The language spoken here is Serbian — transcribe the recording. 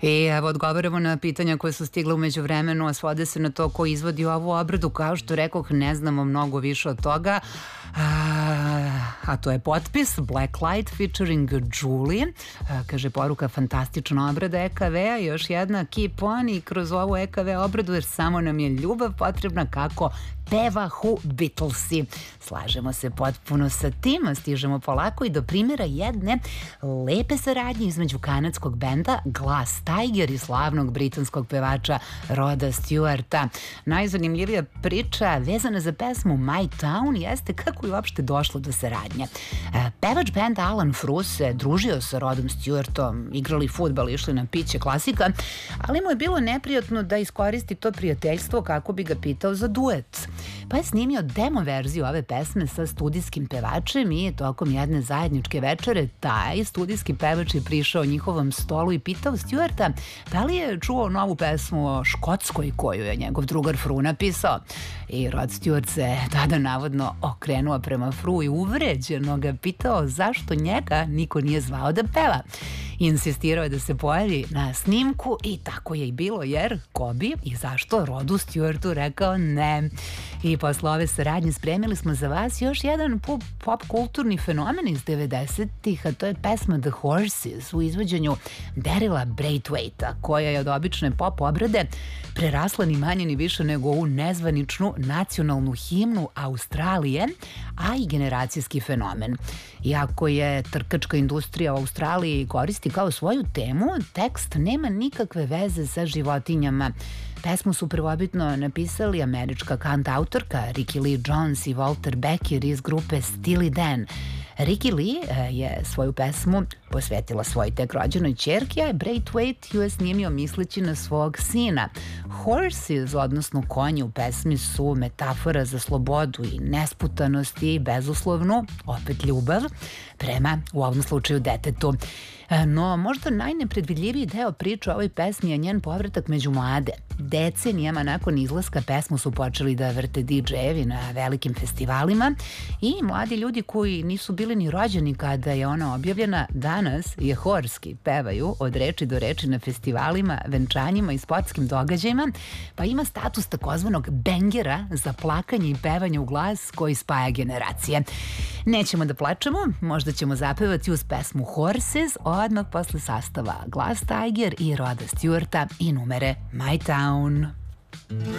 I evo odgovaramo na pitanja koje su stigle umeđu vremenu, a svode se na to ko izvodi ovu obradu. Kao što rekoh, ne znamo mnogo više od toga. A to je potpis Black Light featuring Julie. Kaže poruka, fantastična obrada EKV-a. Još jedna keep on i kroz ovu EKV obradu, jer samo nam je ljubav potrebna kako pevahu Beatlesi. Slažemo se potpuno sa tim, stižemo polako i do primjera jedne lepe saradnje između kanadskog benda Glass Tiger i slavnog britanskog pevača Roda Stewarta. Najzanimljivija priča vezana za pesmu My Town jeste kako je uopšte došlo do saradnje. Pevač benda Alan Frew se družio sa Rodom Stewartom, igrali fudbal, išli na piće, klasika, ali mu je bilo neprijatno da iskoristi to prijateljstvo kako bi ga pitao za duet. Pa je snimio demo verziju ove pesme sa studijskim pevačem i tokom jedne zajedničke večere taj studijski pevač je prišao njihovom stolu i pitao Stewarta da li je čuo novu pesmu o Škotskoj koju je njegov drugar Frew napisao. I Rod Stewart se tada navodno okrenuo prema Frew i uvređeno ga pitao zašto njega niko nije zvao da peva. Insistirao je da se pojavi na snimku i tako je i bilo, jer ko bi i zašto Rodu Stewartu rekao ne. I posle ove saradnje spremili smo za vas još jedan pop kulturni fenomen iz 90-ih, a to je pesma The Horses u izvođenju Darryla Braithwaita, koja je od obične pop obrade prerasla ni manje ni više nego u nezvaničnu nacionalnu himnu Australije, a i generacijski fenomen. Iako je trkačka industrija u Australiji koristi kao svoju temu, tekst nema nikakve veze sa životinjama. Pesmu su prvobitno napisali američka kantautorka Ricki Lee Jones i Walter Becker iz grupe Steely Dan. Ricki Lee je svoju pesmu posvetila svoj tek rođenoj ćerki, a Braithwaite ju je snimio misleći na svog sina. Horses, odnosno konji u pesmi, su metafora za slobodu i nesputanost i bezuslovnu, opet ljubav, prema, u ovom slučaju, detetu. No, možda najnepredvidljiviji deo priče o ovoj pesmi je njen povratak među mlade. Decenijama nakon izlaska pesmu su počeli da vrte DJ-evi na velikim festivalima i mladi ljudi koji nisu bili ni rođeni kada je ona objavljena, danas je horski pevaju od reči do reči na festivalima, venčanjima i sportskim događajima, pa ima status takozvanog bengera za plakanje i pevanje u glas koji spaja generacije. Nećemo da plačemo, možda ćemo zapevati uz pesmu Horses odmah posle sastava Glass Tiger i Roda Stewarta i numere My Town.